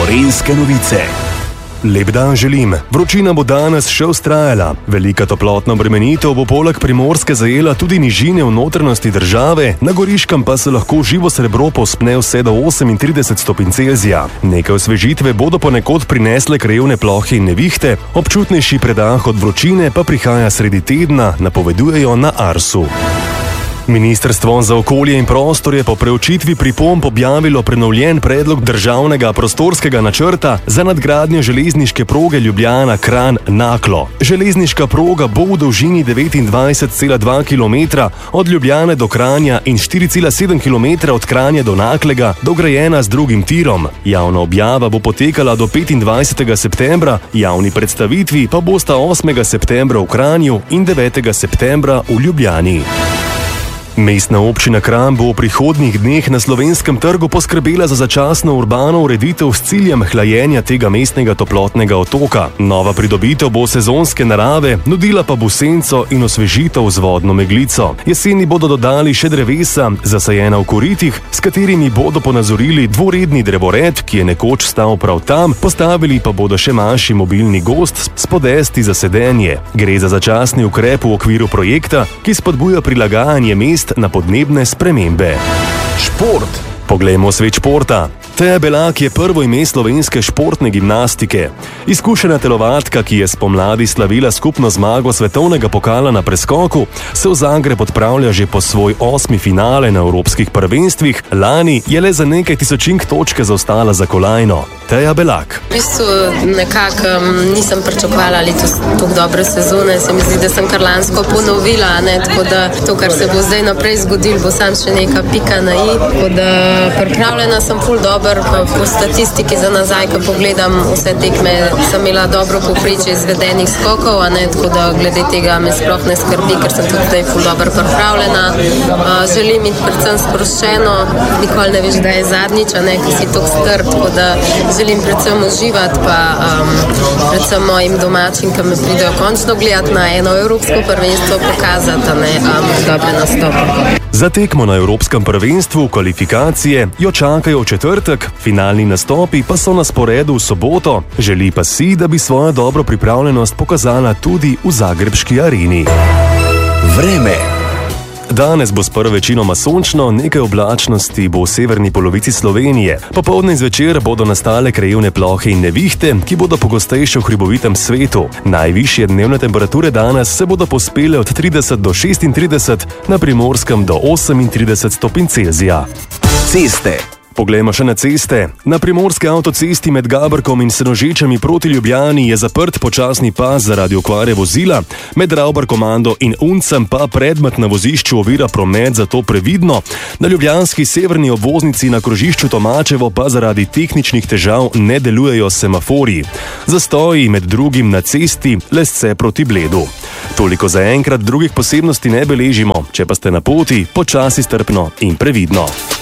Gorenjske novice. Lep dan želim. Vročina bo danes še vztrajala. Velika toplotna obremenitev bo poleg Primorske zajela tudi nižine v notranjosti države, na Goriškem pa se lahko živo srebro povzpne vse do 38 stopinj Celzija. Nekaj osvežitve bodo ponekod prinesle krajevne plohe in nevihte, občutnejši predah od vročine pa prihaja sredi tedna, napovedujejo na Arsu. Ministrstvo za okolje in prostor je po preučitvi pripomb objavilo prenovljen predlog državnega prostorskega načrta za nadgradnjo železniške proge Ljubljana-Kranj-Naklo. Železniška proga bo v dolžini 29,2 km od Ljubljane do Kranja in 4,7 km od Kranja do Naklega dograjena z drugim tirom. Javna objava bo potekala do 25. septembra, javni predstavitvi pa bosta 8. septembra v Kranju in 9. septembra v Ljubljani. Mestna občina Kranj bo v prihodnjih dneh na Slovenskem trgu poskrbela za začasno urbano ureditev s ciljem hlajenja tega mestnega toplotnega otoka. Nova pridobitev bo sezonske narave, nudila pa bo senco in osvežitev z vodno meglico. Jeseni bodo dodali še drevesa, zasajena v koritih, s katerimi bodo ponazorili dvoredni drevored, ki je nekoč stal prav tam, postavili pa bodo še manjši mobilni gozd s podesti za sedenje. Gre za začasni ukrep v okviru projekta, ki spodbuja prilagajanje mest na podnebne spremembe. Šport. Poglejmo svet športa. Teja Belak je prvo ime slovenske športne gimnastike. Izkušena telovadka, ki je spomladi slavila skupno zmago svetovnega pokala na preskoku, se v Zagreb odpravlja že po svoj 8. finale na evropskih prvenstvih. Lani je le za nekaj tisočink točke zaostala za kolajno. Teja Belak. V bistvu nekako nisem pričakovala letos tako dobre sezone. Se mi zdi, da sem kar lansko ponovila, tako da to, kar se bo zdaj naprej zgodilo, bo sam še neka pika na i. Tako da pripravljena sem ful dobro. Po statistiki za nazaj, ko pogledam vse tekme, sem imela dobro povprečje izvedenih skokov, tako da glede tega me sploh ne skrbi, ker sem tudi zdaj ful dobro pripravljena. Želim iti predvsem sproščeno, nikoli ne veš, da je zadnjič, ko si tako star, tako da želim predvsem uživati, pa predvsem mojim domačim, ki me pridejo končno gledati na eno evropsko prvenstvo, pokazati dobre nastope. Za tekmo na evropskem prvenstvu kvalifikacije jo čakajo v četrtek, finalni nastopi pa so na sporedu v soboto. Želi pa si, da bi svojo dobro pripravljenost pokazala tudi v zagrebški areni. Vreme. Danes bo sprva večinoma sončno, nekaj oblačnosti bo v severni polovici Slovenije. Popoldne in zvečer bodo nastale krajevne plohe in nevihte, ki bodo pogostejše v hribovitem svetu. Najvišje dnevne temperature danes se bodo povzpele od 30 do 36, na Primorskem do 38 stopinj Celzija. Ceste. Poglejmo še na ceste. Na primorski avtocesti med Gabrkom in Senožečami proti Ljubljani je zaprt počasni pas zaradi okvare vozila, med Ravbarkomando in Uncem pa predmet na vozišču ovira promet, zato previdno. Na ljubljanski severni obvoznici na krožišču Tomačevo pa zaradi tehničnih težav ne delujejo semaforji. Zastoji med drugim na cesti Lesce proti Bledu. Toliko za enkrat, drugih posebnosti ne beležimo, če pa ste na poti, počasi, strpno in previdno.